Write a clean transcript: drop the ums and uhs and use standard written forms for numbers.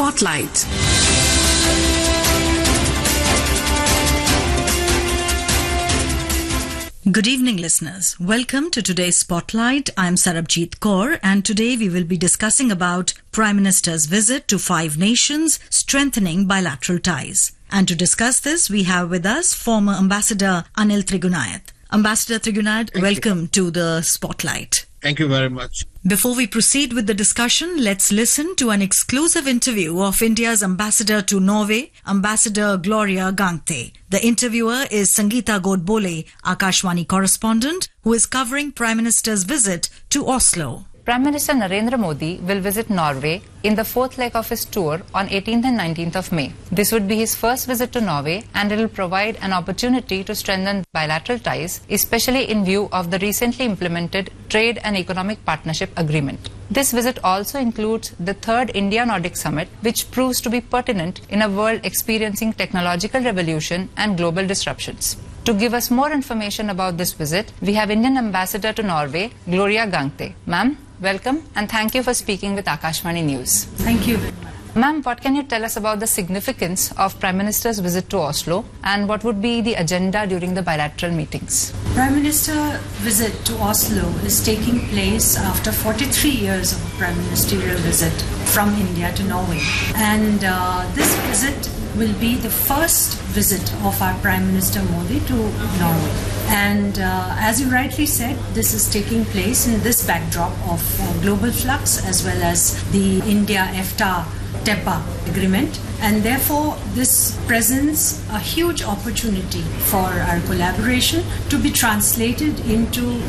Spotlight. Good evening, listeners. Welcome to today's Spotlight. I'm Sarabjit Kaur, and today we will be discussing about Prime Minister's visit to 5 nations, strengthening bilateral ties. And to discuss this, we have with us former Ambassador Anil Trigunayath. Ambassador Trigunayath, welcome to the Spotlight. Thank you very much. Before we proceed with the discussion, let's listen to an exclusive interview of India's ambassador to Norway, Ambassador Gloria Gangte. The interviewer is Sangeeta Godbole, Akashvani correspondent, who is covering Prime Minister's visit to Oslo. Prime Minister Narendra Modi will visit Norway in the fourth leg of his tour on 18th and 19th of May. This would be his first visit to Norway, and it will provide an opportunity to strengthen bilateral ties, especially in view of the recently implemented Trade and Economic Partnership Agreement. This visit also includes the third India-Nordic Summit, which proves to be pertinent in a world experiencing technological revolution and global disruptions. To give us more information about this visit, we have Indian Ambassador to Norway, Gloria Gangte. Ma'am, welcome and thank you for speaking with Akashvani News. Thank you. Ma'am, what can you tell us about the significance of Prime Minister's visit to Oslo, and what would be the agenda during the bilateral meetings? Prime Minister visit to Oslo is taking place after 43 years of a Prime Ministerial visit from India to Norway. And this visit will be the first visit of our Prime Minister Modi to Norway. And as you rightly said, this is taking place in this backdrop of global flux as well as the India-EFTA TEPA agreement, and therefore this presents a huge opportunity for our collaboration to be translated into